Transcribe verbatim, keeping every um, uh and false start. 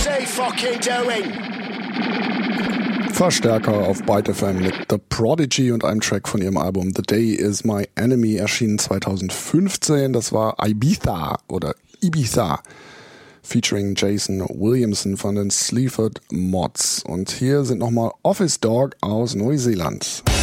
he fucking doing? Verstärker auf Byte F M mit The Prodigy und einem Track von ihrem Album The Day Is My Enemy, erschienen zweitausendfünfzehn. Das war Ibiza oder Ibiza, featuring Jason Williamson von den Sleaford Mods. Und hier sind nochmal Office Dog aus Neuseeland.